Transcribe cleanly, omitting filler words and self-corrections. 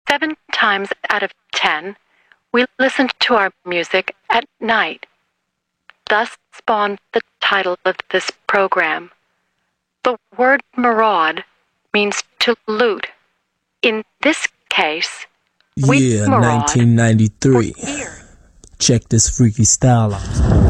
7 times out of 10, we listen to our music at night. Thus spawned the title of this program. The word maraud means to loot. In this case, we yeah, maraud 1993. for gear. Check this freaky style out.